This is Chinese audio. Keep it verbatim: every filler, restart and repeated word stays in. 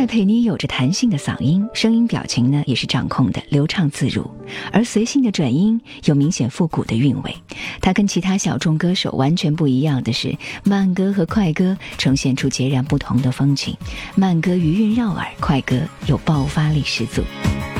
戴佩妮有着弹性的嗓音，声音表情呢也是掌控的流畅自如，而随性的转音有明显复古的韵味。她跟其他小众歌手完全不一样的是，慢歌和快歌呈现出截然不同的风情，慢歌余韵绕耳，快歌有爆发力十足。